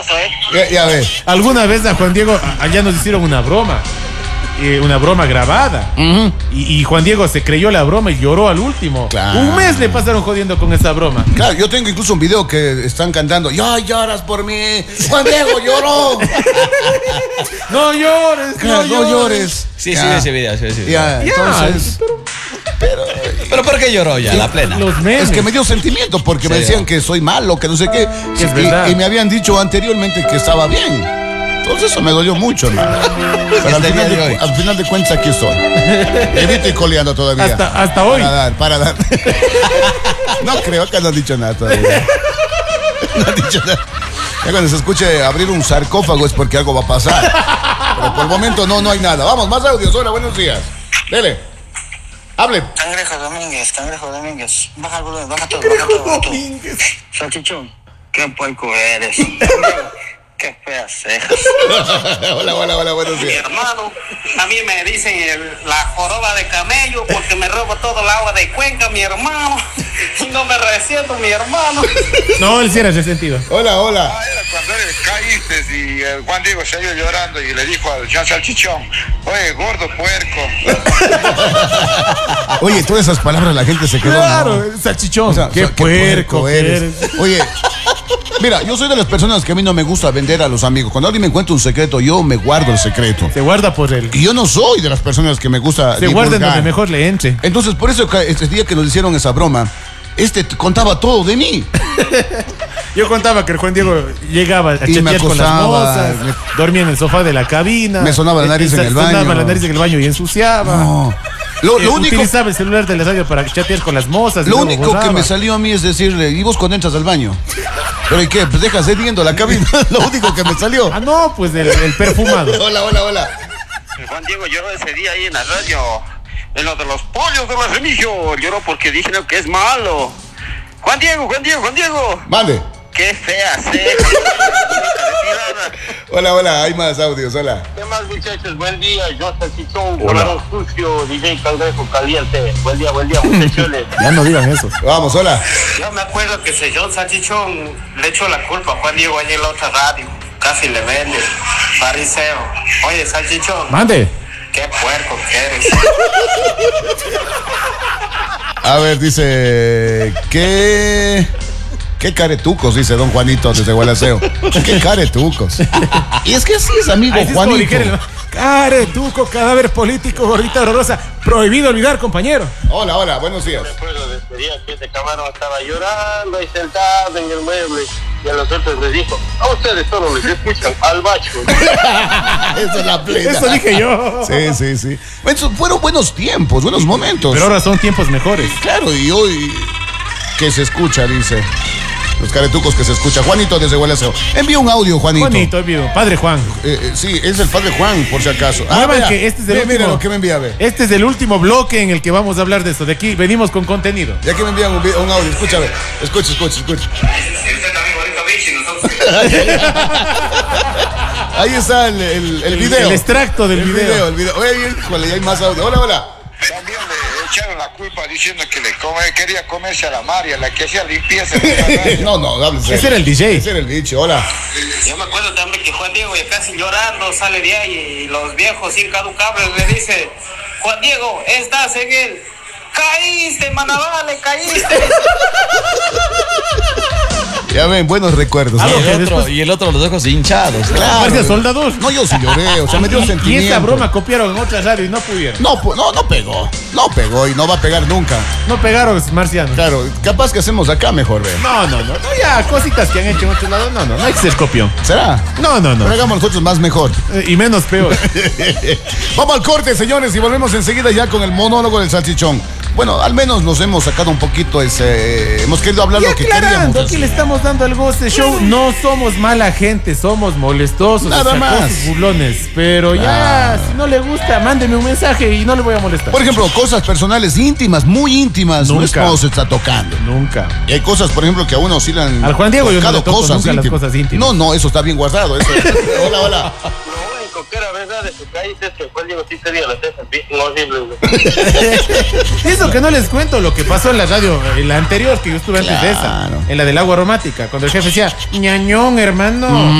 gracioso, ¿eh? Ya ves. Alguna vez a Juan Diego, allá nos hicieron una broma grabada. Y Juan Diego se creyó la broma y lloró al último. Claro. Un mes le pasaron jodiendo con esa broma. Claro, yo tengo incluso un video que están cantando. Ya lloras por mí. Juan Diego lloró. No llores, Claro, no llores. Sí, Ya. ese video. Ya, entonces. Pero ¿por qué lloró ya, la plena? Los memes. Es que me dio sentimiento porque me Sí, decían ¿no? que soy malo, que no sé qué. Que es verdad. Y me habían dicho anteriormente que estaba bien. Entonces eso me dolió mucho, hermano. Pero al final de cuentas aquí estoy. Evito y coleando todavía. Hasta hoy. Para dar. No creo que no han dicho nada todavía. No han dicho nada. Ya cuando se escuche abrir un sarcófago es porque algo va a pasar. Pero por el momento no hay nada. Vamos, más audios. Hola, buenos días. Dele. Hable. Cangrejo Domínguez. Baja el volumen, baja todo. Domínguez. Salchichón, qué puerco eres. Qué feas cejas. Hola, buenos Mi días. hermano, a mí me dicen la joroba de camello porque me robo todo el agua de Cuenca, mi hermano. Y no me resiento, mi hermano. No, él sí era resentido. Hola. Era cuando caíste y Juan Diego salió llorando y le dijo al Jean Salchichón, oye, gordo puerco. Oye, todas esas palabras la gente se quedó. Claro, ¿no? salchichón. O sea, qué puerco eres. eres. Oye, mira, yo soy de las personas que a mí no me gusta vender a los amigos. Cuando alguien me cuenta un secreto, yo me guardo el secreto. Se guarda por él. Y yo no soy de las personas que me gusta Se guarda en divulgar. donde mejor le entre. Entonces, por eso este día que nos hicieron esa broma, contaba todo de mí. Yo contaba que el Juan Diego llegaba a Y me chatear con las acosaba, mozas, dormía en el sofá de la cabina. Me sonaba la nariz en el baño. Sonaba la nariz en el baño y ensuciaba. No. Lo único, Utilizaba el celular de la radio para chatear con las mozas. y lo luego único borraba. que me salió a mí es decirle, ¿y vos cuando entras al baño? ¿Pero y qué? Pues dejas viendo la cabina. Lo único que me salió. Ah, no, pues el perfumado. Hola. Juan Diego lloró ese día ahí en la radio, en lo de los pollos de la Remigio. Lloró porque dijeron que es malo. Juan Diego. Mande. Qué fea ceja. Hola, hay más audios, hola. ¿Qué más, muchachos? Buen día, yo Salchichón, Camarón Sucio, DJ Cangrejo Caliente. Buen día, muchachos. Ya no digan eso. Vamos, hola. Yo me acuerdo que ese John Salchichón le echó la culpa a Juan Diego allí en la otra radio. Casi le vende. Fariseo. Oye, Salchichón. Mande. Qué puerco que eres. A ver, dice, ¿qué caretucos? Dice don Juanito desde Gualaceo. ¿Qué caretucos? Y es que así es, amigo Ahí sí es como Juanito. ligero, ¿no? Caretuco, cadáver político, gordita horrorosa. Prohibido olvidar, compañero. Hola, buenos días. Recuerdo de ese día que ese camarón estaba llorando y sentado en el mueble. Y a los otros les dijo, a ustedes solo les escuchan al bacho. Esa es la plena. Eso dije yo. Sí. Bueno, fueron buenos tiempos, buenos momentos. Pero ahora son tiempos mejores. Claro, y hoy que se escucha, dice. Los caretucos que se escucha. Juanito desde Gualaceo. Envía un audio, Juanito. Juanito, vivo. Padre Juan. Sí, es el padre Juan, por si acaso. Muevan mira, que este es el último. Mira lo que me envía, a ver. Este es el último bloque en el que vamos a hablar de esto. De aquí venimos con contenido. Ya que me envían un audio, escucha, a ver. Escucha. Ahí está el video. El extracto del video. El video. Oye, híjole, ya hay más audio. Hola. También le echaron la culpa diciendo que quería comerse a la María, la que hacía limpieza. No, hable serio. Ese era el DJ. Ese era el dicho, hola. Yo me acuerdo también que Juan Diego ya casi llorando sale de ahí y los viejos incaducables le dice, Juan Diego, estás en el... Caíste, Manavale, caíste. Ya ven, buenos recuerdos. ¿no? Y el otro los ojos hinchados. Claro. Parece soldados. No, yo sí lloré, o sea, me dio Y sentimiento. esta broma copiaron en otra radio y no pudieron. No pegó. No pegó y no va a pegar nunca. No pegaron, marcianos. Claro, capaz que hacemos acá mejor, ve. No, ya, cositas que han hecho en otros lados. No hay que ser copión. ¿Será? No. Pero hagamos nosotros más mejor. Y menos peor. Vamos al corte, señores, y volvemos enseguida ya con el monólogo del salchichón. Bueno, al menos nos hemos sacado un poquito hemos querido hablar Y lo que queríamos. aclarando, aquí decir. le estamos dando al Goce Show. No somos mala gente, somos molestosos, Nada más. sacosos, burlones. Pero ya, si no le gusta, mándeme un mensaje y no le voy a molestar. Por ejemplo, cosas personales íntimas, muy íntimas, no es Nunca. como se está tocando. Nunca. Y hay cosas, por ejemplo, que a uno sí le han Al Juan Diego yo no tocado le toco nunca las cosas íntimas. No, eso está bien guardado. Eso. Hola. Lo único que era verdad de su país es que Juan Diego sí tenía las cejas bien horribles. Y eso que no les cuento lo que pasó en la radio, en la anterior que yo estuve antes de esa, Claro. en la del agua aromática, cuando el jefe decía, ñañón, hermano.